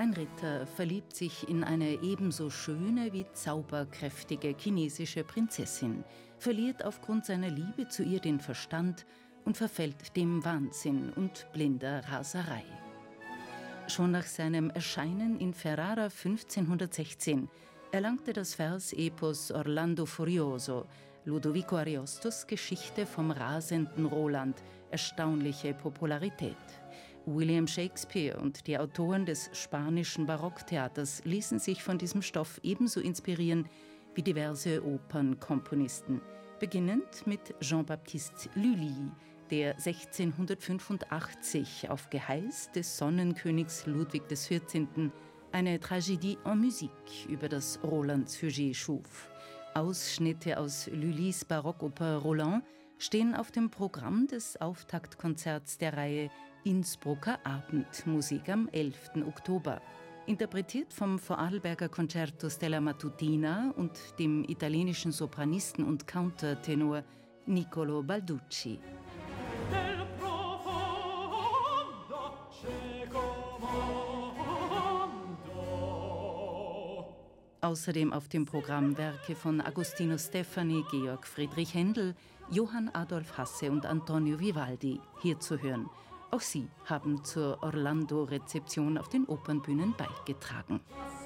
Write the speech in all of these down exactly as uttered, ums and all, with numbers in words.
Ein Ritter verliebt sich in eine ebenso schöne wie zauberkräftige chinesische Prinzessin, verliert aufgrund seiner Liebe zu ihr den Verstand und verfällt dem Wahnsinn und blinder Raserei. Schon nach seinem Erscheinen in Ferrara fünfzehnhundertsechzehn erlangte das Versepos Orlando Furioso, Ludovico Ariostos Geschichte vom rasenden Roland, erstaunliche Popularität. William Shakespeare und die Autoren des spanischen Barocktheaters ließen sich von diesem Stoff ebenso inspirieren wie diverse Opernkomponisten, beginnend mit Jean-Baptiste Lully, der sechzehnhundertfünfundachtzig auf Geheiß des Sonnenkönigs Ludwig des vierzehnten eine Tragédie en musique über das Roland-Sujet schuf. Ausschnitte aus Lullys Barockoper Roland stehen auf dem Programm des Auftaktkonzerts der Reihe Innsbrucker Abendmusik am elften Oktober, interpretiert vom Vorarlberger Concerto Stella Matutina und dem italienischen Sopranisten und Countertenor Niccolo Balducci. Außerdem auf dem Programm Werke von Agostino Stefani, Georg Friedrich Händel, Johann Adolf Hasse und Antonio Vivaldi hier zu hören. Auch sie haben zur Orlando-Rezeption auf den Opernbühnen beigetragen.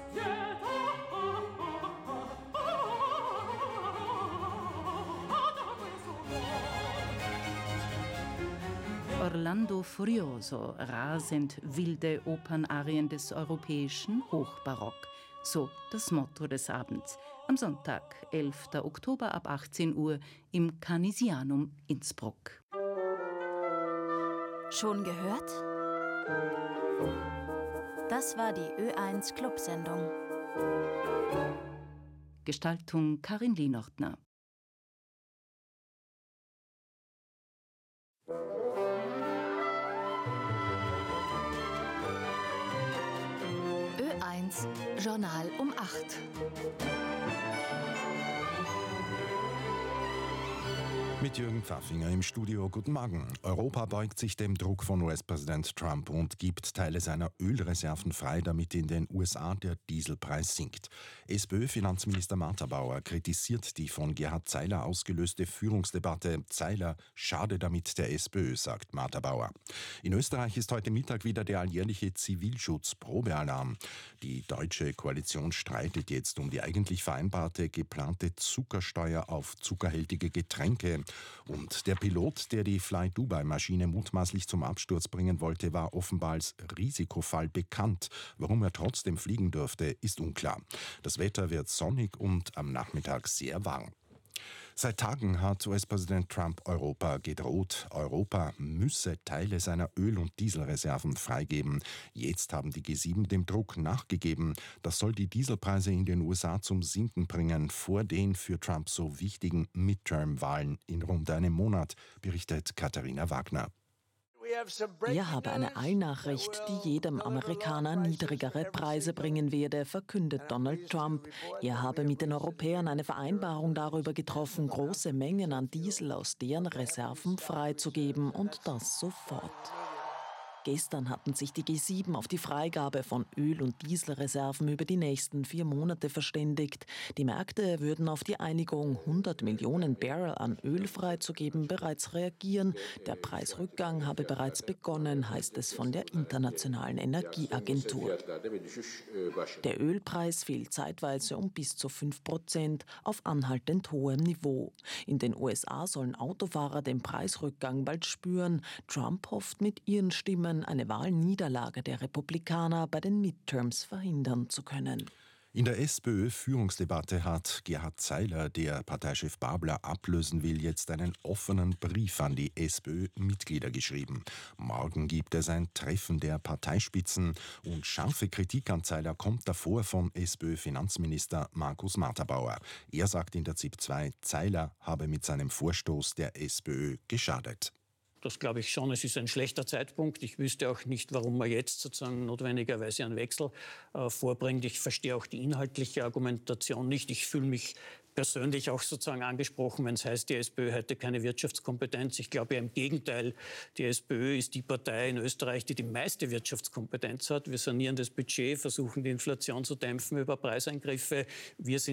Orlando Furioso, rasend wilde Opernarien des europäischen Hochbarock. So das Motto des Abends. Am Sonntag, elften Oktober ab achtzehn Uhr im Canisianum Innsbruck. Schon gehört? Das war die Ö eins Clubsendung. Gestaltung Karin Lehnortner. Ö eins Journal um acht. Mit Jürgen Pfaffinger im Studio. Guten Morgen. Europa beugt sich dem Druck von U S-Präsident Trump und gibt Teile seiner Ölreserven frei, damit in den U S A der Dieselpreis sinkt. SPÖ-Finanzminister Martha Bauer kritisiert die von Gerhard Zeiler ausgelöste Führungsdebatte. Zeiler schade damit der SPÖ, sagt Martha Bauer. In Österreich ist heute Mittag wieder der alljährliche Zivilschutz-Probealarm. Die deutsche Koalition streitet jetzt um die eigentlich vereinbarte geplante Zuckersteuer auf zuckerhaltige Getränke. Und der Pilot, der die Fly Dubai-Maschine mutmaßlich zum Absturz bringen wollte, war offenbar als Risikofall bekannt. Warum er trotzdem fliegen durfte, ist unklar. Das Wetter wird sonnig und am Nachmittag sehr warm. Seit Tagen hat U S-Präsident Trump Europa gedroht. Europa müsse Teile seiner Öl- und Dieselreserven freigeben. Jetzt haben die G sieben dem Druck nachgegeben. Das soll die Dieselpreise in den U S A zum Sinken bringen, vor den für Trump so wichtigen Midterm-Wahlen in rund einem Monat, berichtet Katharina Wagner. Er habe eine Eilnachricht, die jedem Amerikaner niedrigere Preise bringen werde, verkündet Donald Trump. Er habe mit den Europäern eine Vereinbarung darüber getroffen, große Mengen an Diesel aus deren Reserven freizugeben, und das sofort. Gestern hatten sich die G sieben auf die Freigabe von Öl- und Dieselreserven über die nächsten vier Monate verständigt. Die Märkte würden auf die Einigung, hundert Millionen Barrel an Öl freizugeben, bereits reagieren. Der Preisrückgang habe bereits begonnen, heißt es von der Internationalen Energieagentur. Der Ölpreis fiel zeitweise um bis zu fünf Prozent auf anhaltend hohem Niveau. In den U S A sollen Autofahrer den Preisrückgang bald spüren. Trump hofft mit ihren Stimmen, eine Wahlniederlage der Republikaner bei den Midterms verhindern zu können. In der SPÖ-Führungsdebatte hat Gerhard Zeiler, der Parteichef Babler ablösen will, jetzt einen offenen Brief an die SPÖ-Mitglieder geschrieben. Morgen gibt es ein Treffen der Parteispitzen und scharfe Kritik an Zeiler kommt davor von SPÖ-Finanzminister Markus Martha-Bauer. Er sagt in der ZIP zwei, Zeiler habe mit seinem Vorstoß der SPÖ geschadet. Das glaube ich schon. Es ist ein schlechter Zeitpunkt. Ich wüsste auch nicht, warum man jetzt sozusagen notwendigerweise einen Wechsel äh, vorbringt. Ich verstehe auch die inhaltliche Argumentation nicht. Ich fühle mich persönlich auch sozusagen angesprochen, wenn es heißt, die SPÖ hätte keine Wirtschaftskompetenz. Ich glaube ja im Gegenteil, die SPÖ ist die Partei in Österreich, die die meiste Wirtschaftskompetenz hat. Wir sanieren das Budget, versuchen die Inflation zu dämpfen über Preiseingriffe. Wir sind